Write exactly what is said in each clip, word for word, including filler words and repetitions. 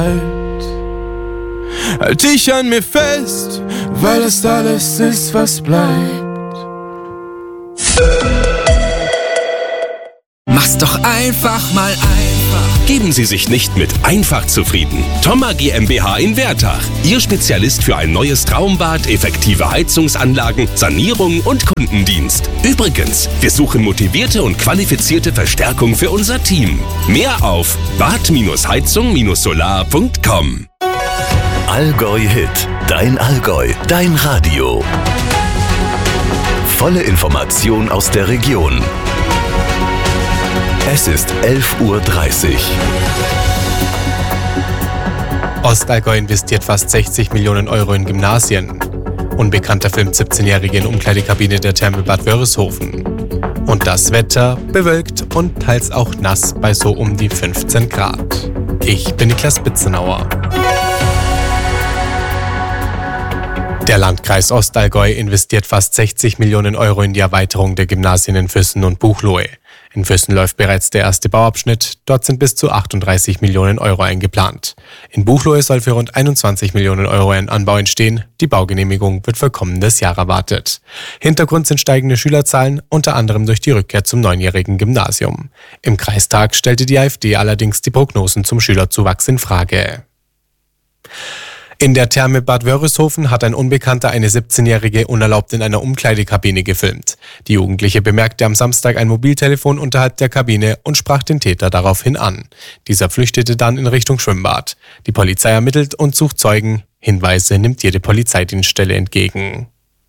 Halt dich an mir fest, weil es alles ist, was bleibt. Mach's doch einfach mal einfach. Geben Sie sich nicht mit einfach zufrieden. Thoma GmbH in Wertach. Ihr Spezialist für ein neues Traumbad, effektive Heizungsanlagen, Sanierung und Kundendienst. Übrigens, wir suchen motivierte und qualifizierte Verstärkung für unser Team. Mehr auf bad heizung solar punkt com. Allgäu Hit. Dein Allgäu. Dein Radio. Volle Information aus der Region. Es ist elf Uhr dreißig. Ostallgäu investiert fast sechzig Millionen Euro in Gymnasien. Unbekannter filmt siebzehnjährige in Umkleidekabine der Therme Bad Wörishofen. Und das Wetter bewölkt und teils auch nass bei so um die fünfzehn Grad. Ich bin Niklas Bitzenauer. Der Landkreis Ostallgäu investiert fast sechzig Millionen Euro in die Erweiterung der Gymnasien in Füssen und Buchloe. In Füssen läuft bereits der erste Bauabschnitt, dort sind bis zu achtunddreißig Millionen Euro eingeplant. In Buchloe soll für rund einundzwanzig Millionen Euro ein Anbau entstehen, die Baugenehmigung wird für kommendes Jahr erwartet. Hintergrund sind steigende Schülerzahlen, unter anderem durch die Rückkehr zum neunjährigen Gymnasium. Im Kreistag stellte die AfD allerdings die Prognosen zum Schülerzuwachs in Frage. In der Therme Bad Wörishofen hat ein Unbekannter eine siebzehnjährige unerlaubt in einer Umkleidekabine gefilmt. Die Jugendliche bemerkte am Samstag ein Mobiltelefon unterhalb der Kabine und sprach den Täter daraufhin an. Dieser flüchtete dann in Richtung Schwimmbad. Die Polizei ermittelt und sucht Zeugen. Hinweise nimmt jede Polizeidienststelle entgegen.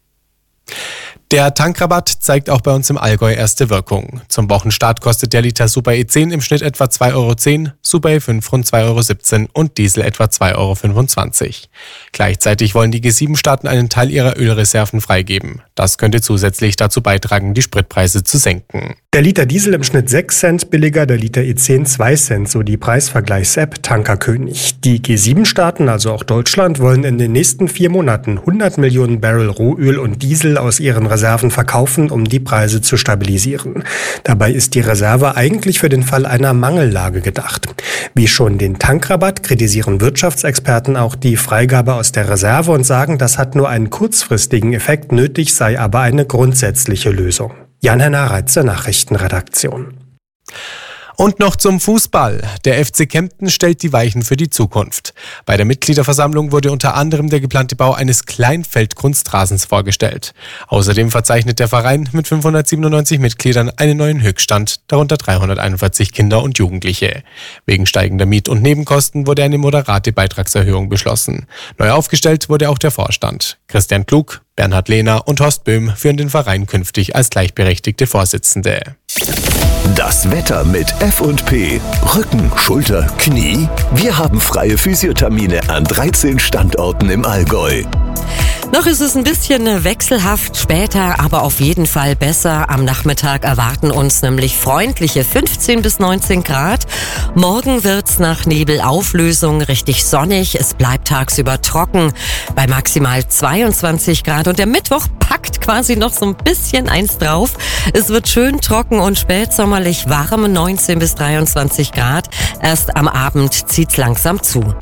Der Tankrabatt zeigt auch bei uns im Allgäu erste Wirkung. Zum Wochenstart kostet der Liter Super E zehn im Schnitt etwa zwei Euro zehn, Super E fünf rund zwei Euro siebzehn und Diesel etwa zwei Euro fünfundzwanzig. Gleichzeitig wollen die G sieben Staaten einen Teil ihrer Ölreserven freigeben. Das könnte zusätzlich dazu beitragen, die Spritpreise zu senken. Der Liter Diesel im Schnitt sechs Cent billiger, der Liter E zehn zwei Cent, so die Preisvergleichs-App Tankerkönig. Die G sieben Staaten, also auch Deutschland, wollen in den nächsten vier Monaten hundert Millionen Barrel Rohöl und Diesel aus ihren Reserven verkaufen, um die Preise zu stabilisieren. Dabei ist die Reserve eigentlich für den Fall einer Mangellage gedacht. Wie schon den Tankrabatt kritisieren Wirtschaftsexperten auch die Freigabe aus der Reserve und sagen, das hat nur einen kurzfristigen Effekt, nötig sei aber eine grundsätzliche Lösung. Jan-Henner Reitzer, Nachrichtenredaktion. Und noch zum Fußball. Der F C Kempten stellt die Weichen für die Zukunft. Bei der Mitgliederversammlung wurde unter anderem der geplante Bau eines Kleinfeldkunstrasens vorgestellt. Außerdem verzeichnet der Verein mit fünfhundertsiebenundneunzig Mitgliedern einen neuen Höchststand, darunter dreihunderteinundvierzig Kinder und Jugendliche. Wegen steigender Miet- und Nebenkosten wurde eine moderate Beitragserhöhung beschlossen. Neu aufgestellt wurde auch der Vorstand. Christian Klug, Bernhard Lehner und Horst Böhm führen den Verein künftig als gleichberechtigte Vorsitzende. Das Wetter mit F und P. Rücken, Schulter, Knie. Wir haben freie Physiothermine an dreizehn Standorten im Allgäu. Noch ist es ein bisschen wechselhaft später, aber auf jeden Fall besser. Am Nachmittag erwarten uns nämlich freundliche fünfzehn bis neunzehn Grad. Morgen wird's nach Nebelauflösung richtig sonnig. Es bleibt tagsüber trocken bei maximal zweiundzwanzig Grad. Und der Mittwoch packt quasi noch so ein bisschen eins drauf. Es wird schön trocken und spätsommerlich warm, neunzehn bis dreiundzwanzig Grad. Erst am Abend zieht's langsam zu.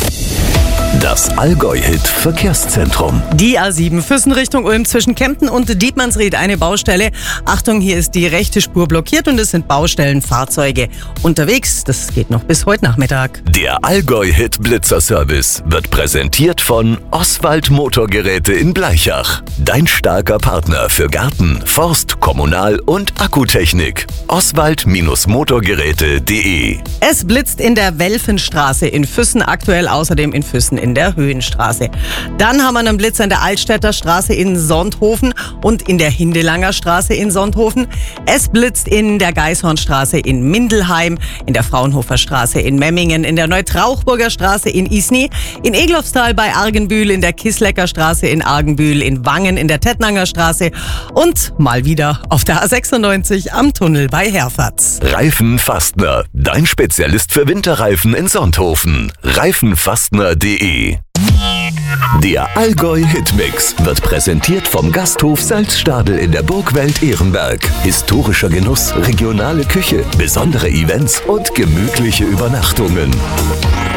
Das Allgäu-Hit-Verkehrszentrum. Die A sieben Füssen Richtung Ulm zwischen Kempten und Dietmannsried eine Baustelle. Achtung, hier ist die rechte Spur blockiert und es sind Baustellenfahrzeuge unterwegs. Das geht noch bis heute Nachmittag. Der Allgäu-Hit-Blitzer-Service wird präsentiert von Oswald Motorgeräte in Bleichach. Dein starker Partner für Garten, Forst, Kommunal- und Akkutechnik. oswald Motorgeräte punkt de. Es blitzt in der Welfenstraße in Füssen, aktuell außerdem in Füssen in der Höhenstraße. Dann haben wir einen Blitz an der Altstädter Straße in Sonthofen und in der Hindelanger Straße in Sonthofen. Es blitzt in der Geishornstraße in Mindelheim, in der Fraunhofer Straße in Memmingen, in der Neutrauchburger Straße in Isny, in Eglofstal bei Argenbühl, in der Kislecker Straße in Argenbühl, in Wangen, in der Tettnanger Straße und mal wieder auf der A sechsundneunzig am Tunnel bei Herfatz. Reifenfastner, dein Spezialist für Winterreifen in Sonthofen. reifenfastner punkt de. Der Allgäu-Hitmix wird präsentiert vom Gasthof Salzstadel in der Burgwelt Ehrenberg. Historischer Genuss, regionale Küche, besondere Events und gemütliche Übernachtungen.